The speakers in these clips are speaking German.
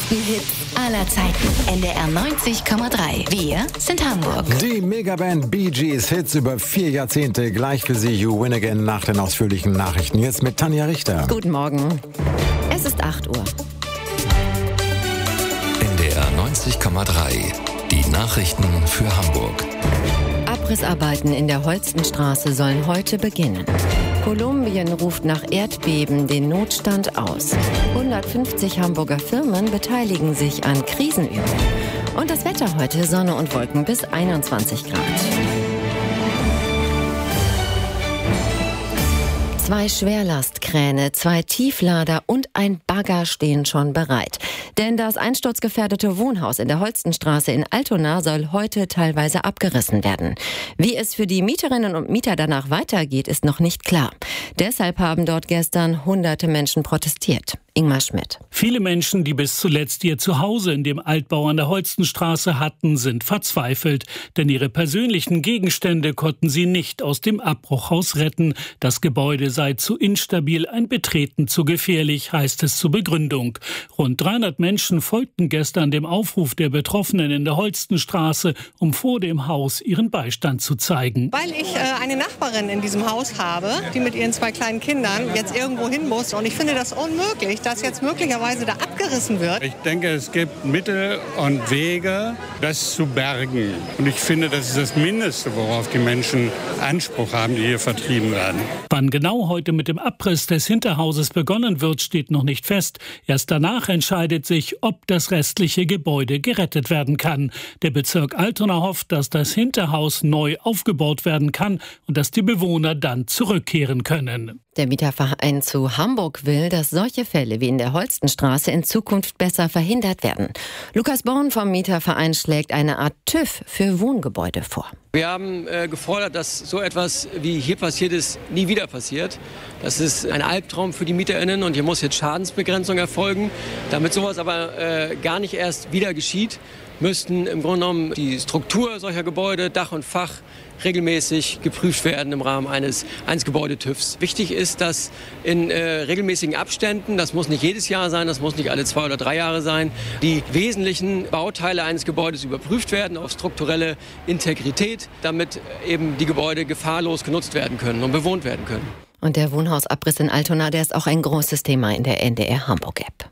besten Hits aller Zeiten. NDR 90,3. Wir sind Hamburg. Die Megaband Bee Gees, Hits über 4 Jahrzehnte. Gleich für Sie You Win Again nach den ausführlichen Nachrichten. Jetzt mit Tanja Richter. Guten Morgen. Es ist 8 Uhr. NDR 90,3. Die Nachrichten für Hamburg. Abrissarbeiten in der Holstenstraße sollen heute beginnen. Kolumbien ruft nach Erdbeben den Notstand aus. 150 Hamburger Firmen beteiligen sich an Krisenübungen. Und das Wetter heute: Sonne und Wolken bis 21 Grad. 2 Schwerlastkräne, 2 Tieflader und ein Bagger stehen schon bereit. Denn das einsturzgefährdete Wohnhaus in der Holstenstraße in Altona soll heute teilweise abgerissen werden. Wie es für die Mieterinnen und Mieter danach weitergeht, ist noch nicht klar. Deshalb haben dort gestern hunderte Menschen protestiert. Ingmar Schmidt. Viele Menschen, die bis zuletzt ihr Zuhause in dem Altbau an der Holstenstraße hatten, sind verzweifelt. Denn ihre persönlichen Gegenstände konnten sie nicht aus dem Abbruchhaus retten. Das Gebäude sei zu instabil, ein Betreten zu gefährlich, heißt es zur Begründung. Rund 300 Menschen folgten gestern dem Aufruf der Betroffenen in der Holstenstraße, um vor dem Haus ihren Beistand zu zeigen. Weil ich eine Nachbarin in diesem Haus habe, die mit ihren 2 kleinen Kindern jetzt irgendwo hin muss. Und ich finde das unmöglich, dass jetzt möglicherweise da abgerissen wird. Ich denke, es gibt Mittel und Wege, das zu bergen. Und ich finde, das ist das Mindeste, worauf die Menschen Anspruch haben, die hier vertrieben werden. Wann genau heute mit dem Abriss des Hinterhauses begonnen wird, steht noch nicht fest. Erst danach entscheidet sich, ob das restliche Gebäude gerettet werden kann. Der Bezirk Altona hofft, dass das Hinterhaus neu aufgebaut werden kann und dass die Bewohner dann zurückkehren können. Der Mieterverein zu Hamburg will, dass solche Fälle wie in der Holstenstraße in Zukunft besser verhindert werden. Lukas Born vom Mieterverein schlägt eine Art TÜV für Wohngebäude vor. Wir haben gefordert, dass so etwas wie hier passiert ist, nie wieder passiert. Das ist ein Albtraum für die MieterInnen und hier muss jetzt Schadensbegrenzung erfolgen. Damit sowas aber gar nicht erst wieder geschieht, müssten im Grunde genommen die Struktur solcher Gebäude, Dach und Fach, regelmäßig geprüft werden im Rahmen eines Gebäudetüvs. Wichtig ist, dass in regelmäßigen Abständen, das muss nicht jedes Jahr sein, das muss nicht alle 2 oder 3 Jahre sein, die wesentlichen Bauteile eines Gebäudes überprüft werden auf strukturelle Integrität, damit eben die Gebäude gefahrlos genutzt werden können und bewohnt werden können. Und der Wohnhausabriss in Altona, der ist auch ein großes Thema in der NDR Hamburg-App.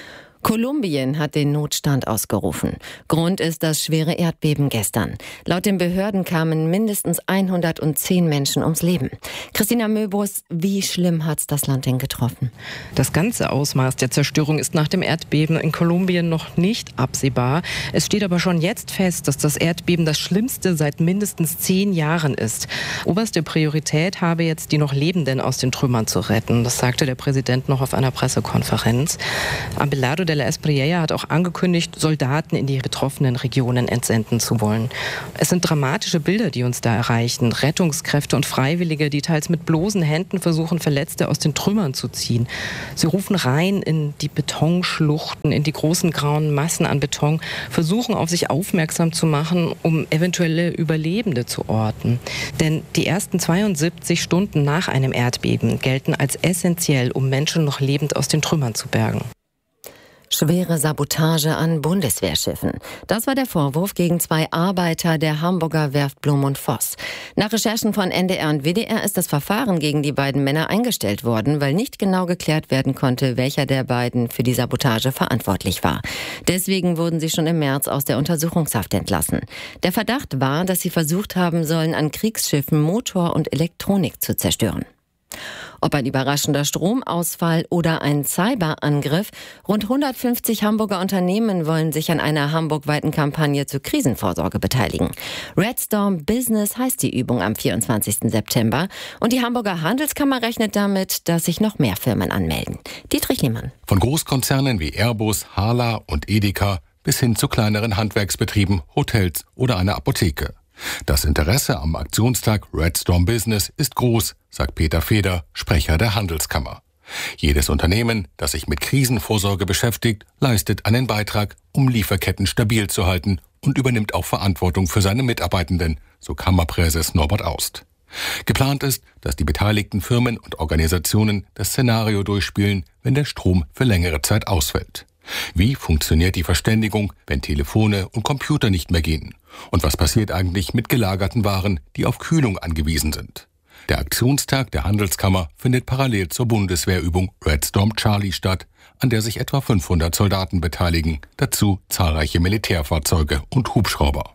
Kolumbien hat den Notstand ausgerufen. Grund ist das schwere Erdbeben gestern. Laut den Behörden kamen mindestens 110 Menschen ums Leben. Christina Möbus, wie schlimm hat's das Land denn getroffen? Das ganze Ausmaß der Zerstörung ist nach dem Erdbeben in Kolumbien noch nicht absehbar. Es steht aber schon jetzt fest, dass das Erdbeben das schlimmste seit mindestens 10 Jahren ist. Oberste Priorität habe jetzt, die noch Lebenden aus den Trümmern zu retten. Das sagte der Präsident noch auf einer Pressekonferenz. Abelardo de la Espriella hat auch angekündigt, Soldaten in die betroffenen Regionen entsenden zu wollen. Es sind dramatische Bilder, die uns da erreichen. Rettungskräfte und Freiwillige, die teils mit bloßen Händen versuchen, Verletzte aus den Trümmern zu ziehen. Sie rufen rein in die Betonschluchten, in die großen grauen Massen an Beton, versuchen auf sich aufmerksam zu machen, um eventuelle Überlebende zu orten. Denn die ersten 72 Stunden nach einem Erdbeben gelten als essentiell, um Menschen noch lebend aus den Trümmern zu bergen. Schwere Sabotage an Bundeswehrschiffen. Das war der Vorwurf gegen 2 Arbeiter der Hamburger Werft Blum und Voss. Nach Recherchen von NDR und WDR ist das Verfahren gegen die beiden Männer eingestellt worden, weil nicht genau geklärt werden konnte, welcher der beiden für die Sabotage verantwortlich war. Deswegen wurden sie schon im März aus der Untersuchungshaft entlassen. Der Verdacht war, dass sie versucht haben sollen, an Kriegsschiffen Motor und Elektronik zu zerstören. Ob ein überraschender Stromausfall oder ein Cyberangriff, rund 150 Hamburger Unternehmen wollen sich an einer hamburgweiten Kampagne zur Krisenvorsorge beteiligen. Red Storm Business heißt die Übung am 24. September und die Hamburger Handelskammer rechnet damit, dass sich noch mehr Firmen anmelden. Dietrich Lehmann. Von Großkonzernen wie Airbus, Hala und Edeka bis hin zu kleineren Handwerksbetrieben, Hotels oder einer Apotheke. Das Interesse am Aktionstag Red Storm Business ist groß, sagt Peter Feder, Sprecher der Handelskammer. Jedes Unternehmen, das sich mit Krisenvorsorge beschäftigt, leistet einen Beitrag, um Lieferketten stabil zu halten und übernimmt auch Verantwortung für seine Mitarbeitenden, so Kammerpräses Norbert Aust. Geplant ist, dass die beteiligten Firmen und Organisationen das Szenario durchspielen, wenn der Strom für längere Zeit ausfällt. Wie funktioniert die Verständigung, wenn Telefone und Computer nicht mehr gehen? Und was passiert eigentlich mit gelagerten Waren, die auf Kühlung angewiesen sind? Der Aktionstag der Handelskammer findet parallel zur Bundeswehrübung Red Storm Charlie statt, an der sich etwa 500 Soldaten beteiligen, dazu zahlreiche Militärfahrzeuge und Hubschrauber.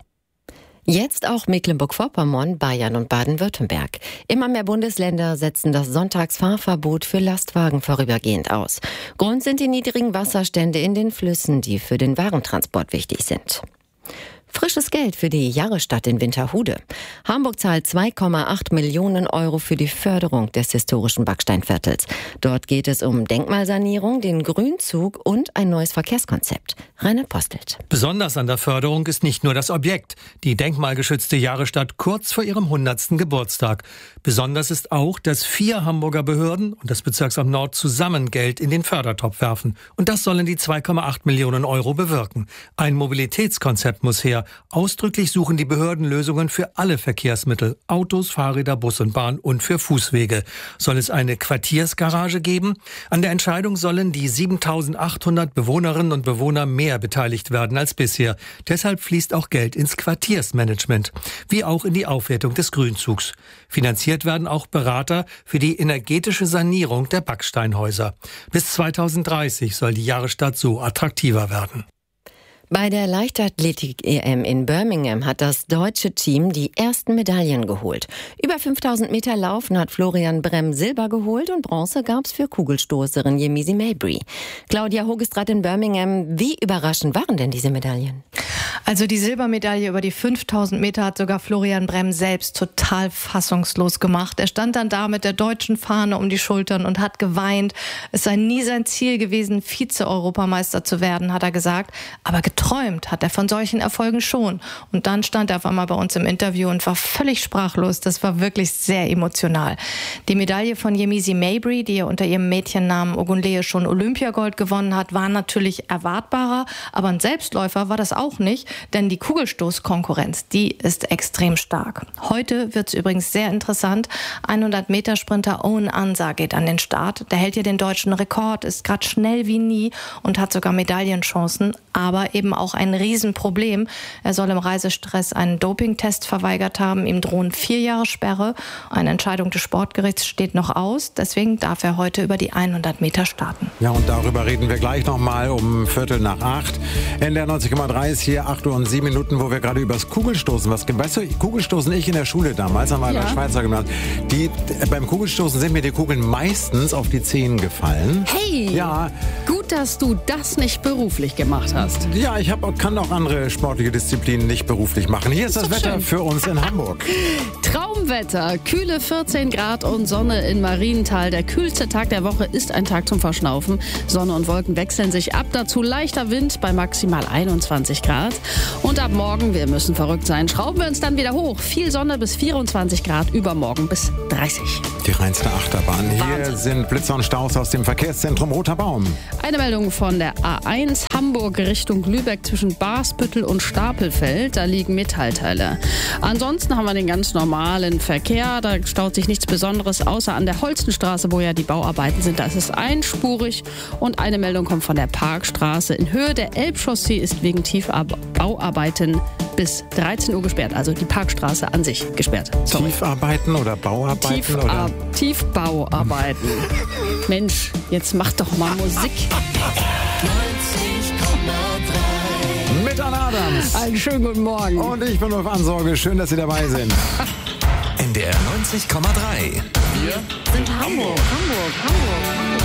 Jetzt auch Mecklenburg-Vorpommern, Bayern und Baden-Württemberg. Immer mehr Bundesländer setzen das Sonntagsfahrverbot für Lastwagen vorübergehend aus. Grund sind die niedrigen Wasserstände in den Flüssen, die für den Warentransport wichtig sind. Frisches Geld für die Jahrestadt in Winterhude. Hamburg zahlt 2,8 Millionen Euro für die Förderung des historischen Backsteinviertels. Dort geht es um Denkmalsanierung, den Grünzug und ein neues Verkehrskonzept. Rainer Postelt. Besonders an der Förderung ist nicht nur das Objekt, die denkmalgeschützte Jahrestadt kurz vor ihrem 100. Geburtstag. Besonders ist auch, dass 4 Hamburger Behörden und das Bezirksamt Nord zusammen Geld in den Fördertopf werfen. Und das sollen die 2,8 Millionen Euro bewirken. Ein Mobilitätskonzept muss her. Ausdrücklich suchen die Behörden Lösungen für alle Verkehrsmittel, Autos, Fahrräder, Bus und Bahn und für Fußwege. Soll es eine Quartiersgarage geben? An der Entscheidung sollen die 7.800 Bewohnerinnen und Bewohner mehr beteiligt werden als bisher. Deshalb fließt auch Geld ins Quartiersmanagement, wie auch in die Aufwertung des Grünzugs. Finanziert werden auch Berater für die energetische Sanierung der Backsteinhäuser. Bis 2030 soll die Jahrestadt so attraktiver werden. Bei der Leichtathletik-EM in Birmingham hat das deutsche Team die ersten Medaillen geholt. Über 5000 Meter Laufen hat Florian Bremm Silber geholt und Bronze gab's für Kugelstoßerin Yemisi Mabry. Claudia Hogestrat in Birmingham, wie überraschend waren denn diese Medaillen? Also die Silbermedaille über die 5000 Meter hat sogar Florian Bremm selbst total fassungslos gemacht. Er stand dann da mit der deutschen Fahne um die Schultern und hat geweint. Es sei nie sein Ziel gewesen, Vize-Europameister zu werden, hat er gesagt. Aber geträumt hat er von solchen Erfolgen schon. Und dann stand er auf einmal bei uns im Interview und war völlig sprachlos. Das war wirklich sehr emotional. Die Medaille von Yemisi Mabry, die ja unter ihrem Mädchennamen Ogunleye schon Olympiagold gewonnen hat, war natürlich erwartbarer. Aber ein Selbstläufer war das auch nicht, denn die Kugelstoßkonkurrenz, die ist extrem stark. Heute wird es übrigens sehr interessant. 100-Meter-Sprinter Owen Ansah geht an den Start. Der hält ja den deutschen Rekord, ist gerade schnell wie nie und hat sogar Medaillenchancen, aber eben auch ein Riesenproblem. Er soll im Reisestress einen Dopingtest verweigert haben. Ihm drohen 4 Jahre Sperre. Eine Entscheidung des Sportgerichts steht noch aus. Deswegen darf er heute über die 100 Meter starten. Ja, und darüber reden wir gleich nochmal um 7:15. NDR 90,3 ist hier 8:07, wo wir gerade über das Kugelstoßen weißt du, Kugelstoßen, ich in der Schule damals, haben wir bei Schweizer gemacht. Beim Kugelstoßen sind mir die Kugeln meistens auf die Zehen gefallen. Hey! Ja. Gut, dass du das nicht beruflich gemacht hast. Ja, ich kann auch andere sportliche Disziplinen nicht beruflich machen. Hier ist das Wetter für uns in Hamburg. Traumwetter, kühle 14 Grad und Sonne in Marienthal. Der kühlste Tag der Woche ist ein Tag zum Verschnaufen. Sonne und Wolken wechseln sich ab, dazu leichter Wind bei maximal 21 Grad. Und ab morgen, wir müssen verrückt sein, schrauben wir uns dann wieder hoch. Viel Sonne bis 24 Grad, übermorgen bis 30. Die reinste Achterbahn. Hier sind Blitzer und Staus aus dem Verkehrszentrum Roter Baum. Eine Meldung von der A1 Hamburg Richtung Lübeck zwischen Basbüttel und Stapelfeld. Da liegen Metallteile. Ansonsten haben wir den ganz normalen Verkehr. Da staut sich nichts Besonderes, außer an der Holstenstraße, wo ja die Bauarbeiten sind. Da ist es einspurig. Und eine Meldung kommt von der Parkstraße. In Höhe der Elbchaussee ist wegen Tiefbauarbeiten bis 13 Uhr gesperrt. Also die Parkstraße an sich gesperrt. Sorry. Tiefbauarbeiten oder Bauarbeiten? Tiefbauarbeiten. Mensch, jetzt mach doch mal Musik. 90,3 mit Anna Adams. Einen schönen guten Morgen. Und ich bin auf Ansorge. Schön, dass Sie dabei sind. NDR 90,3. Wir sind Hamburg.